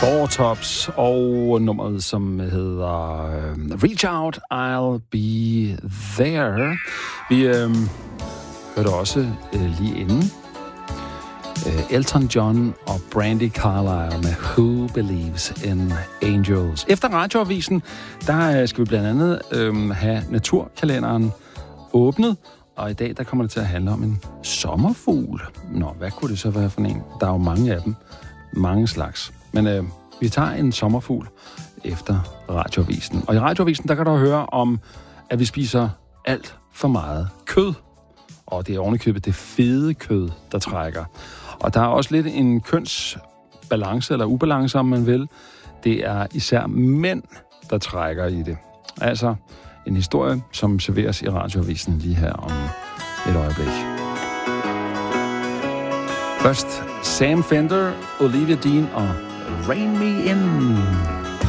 Four Tops og nummeret, som hedder Reach Out, I'll Be There. Vi hørte også lige inden Elton John og Brandi Carlile med Who Believes in Angels. Efter radioavisen, der skal vi blandt andet have naturkalenderen åbnet, og i dag der kommer det til at handle om en sommerfugl. Nå, hvad kunne det så være for en? Der er jo mange af dem. Mange slags. Men vi tager en sommerfugl efter radioavisen. Og i radioavisen, der kan du høre om, at vi spiser alt for meget kød. Og det er ovenikøbet det fede kød, der trækker. Og der er også lidt en kønsbalance, eller ubalance, om man vil. Det er især mænd, der trækker i det. Altså en historie, som serveres i radioavisen lige her om et øjeblik. Først Sam Fender, Olivia Dean og Rain Me In.